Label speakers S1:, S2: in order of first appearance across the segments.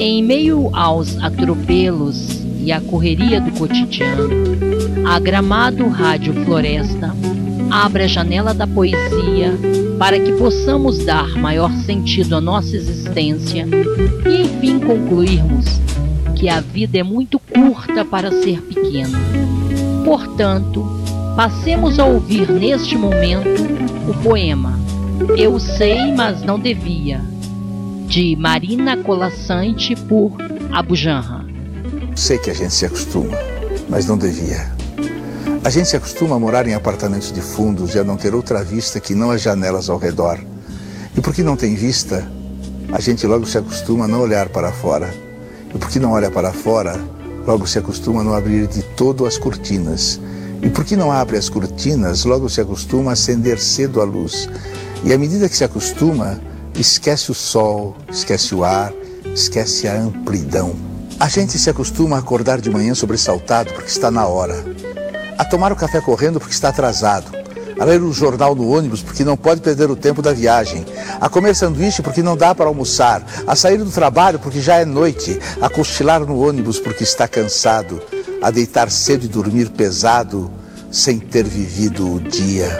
S1: Em meio aos atropelos e à correria do cotidiano, a Gramado Rádio Floresta abre a janela da poesia para que possamos dar maior sentido à nossa existência e enfim concluirmos que a vida é muito curta para ser pequena. Portanto, passemos a ouvir neste momento o poema Eu Sei, Mas Não Devia, de Marina Colaçante por Abu Janra.
S2: Sei que a gente se acostuma, mas não devia. A gente se acostuma a morar em apartamentos de fundos e a não ter outra vista que não as janelas ao redor. E porque não tem vista, a gente logo se acostuma a não olhar para fora. E porque não olha para fora, logo se acostuma a não abrir de todo as cortinas. E porque não abre as cortinas, logo se acostuma a acender cedo a luz. E à medida que se acostuma, esquece o sol, esquece o ar, esquece a amplidão. A gente se acostuma a acordar de manhã sobressaltado porque está na hora, a tomar o café correndo porque está atrasado, a ler o jornal no ônibus porque não pode perder o tempo da viagem, a comer sanduíche porque não dá para almoçar, a sair do trabalho porque já é noite, a cochilar no ônibus porque está cansado, a deitar cedo e dormir pesado sem ter vivido o dia.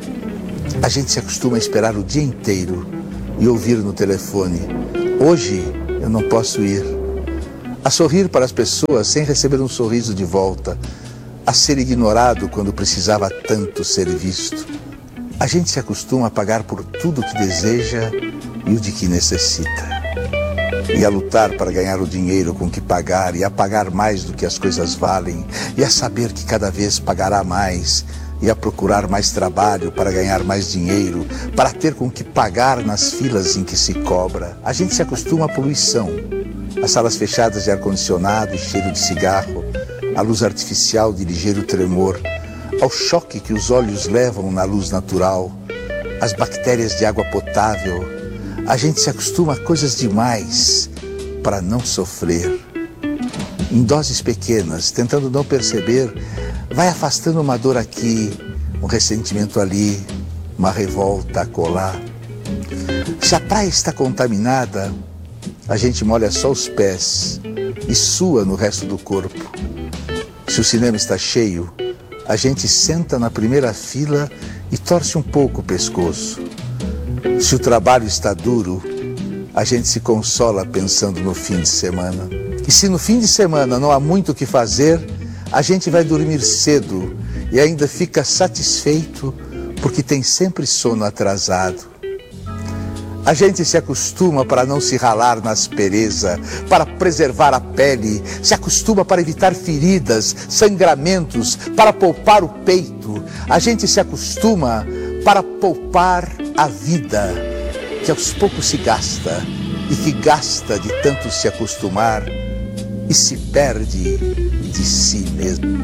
S2: A gente se acostuma a esperar o dia inteiro e ouvir no telefone: hoje eu não posso ir. A sorrir para as pessoas sem receber um sorriso de volta, a ser ignorado quando precisava tanto ser visto. A gente se acostuma a pagar por tudo que deseja e o de que necessita. E a lutar para ganhar o dinheiro com que pagar, e a pagar mais do que as coisas valem, e a saber que cada vez pagará mais, e a procurar mais trabalho para ganhar mais dinheiro, para ter com que pagar nas filas em que se cobra. A gente se acostuma à poluição, às salas fechadas de ar-condicionado e cheiro de cigarro, à luz artificial de ligeiro tremor, ao choque que os olhos levam na luz natural, às bactérias de água potável. A gente se acostuma a coisas demais para não sofrer. Em doses pequenas, tentando não perceber, vai afastando uma dor aqui, um ressentimento ali, uma revolta acolá. Se a praia está contaminada, a gente molha só os pés e sua no resto do corpo. Se o cinema está cheio, a gente senta na primeira fila e torce um pouco o pescoço. Se o trabalho está duro, a gente se consola pensando no fim de semana. E se no fim de semana não há muito o que fazer, a gente vai dormir cedo e ainda fica satisfeito porque tem sempre sono atrasado. A gente se acostuma para não se ralar na aspereza, para preservar a pele, se acostuma para evitar feridas, sangramentos, para poupar o peito. A gente se acostuma para poupar a vida, que aos poucos se gasta, e que gasta de tanto se acostumar e se perde de si mesmo.